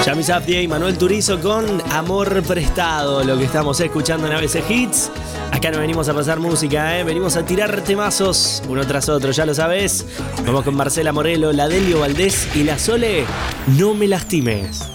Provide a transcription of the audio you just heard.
Yami Zaptia y Manuel Turizo con Amor Prestado, lo que estamos escuchando en ABC Hits. Acá no venimos a pasar música, venimos a tirar temazos uno tras otro, ya lo sabes. Vamos con Marcela Morelo, la Delio Valdés y la Sole, No me lastimes.